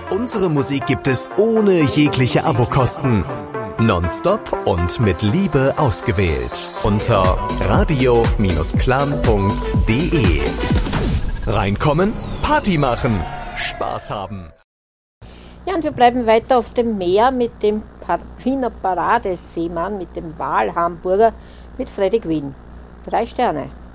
Unsere Musik gibt es ohne jegliche Abokosten. Nonstop und mit Liebe ausgewählt. Unter radio-clan.de. Reinkommen, Party machen, Spaß haben. Ja, und wir bleiben weiter auf dem Meer mit dem Wiener Paradeseemann, mit dem Wahlhamburger, mit Freddy Quinn. 3 Sterne.